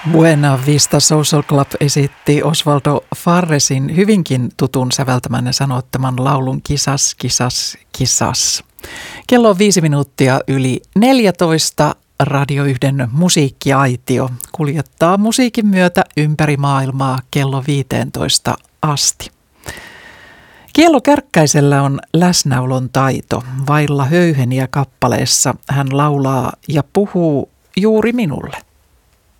Buena Vista Social Club esitti Osvaldo Farresin hyvinkin tutun säveltämän ja sanottaman laulun Kisas, kisas, kisas. Kello on 5 minuuttia yli 14. Radio 1 musiikkiaitio kuljettaa musiikin myötä ympäri maailmaa kello 15 asti. Kiello Kärkkäisellä on läsnäolon taito. Vailla höyheniä kappaleessa hän laulaa ja puhuu juuri minulle.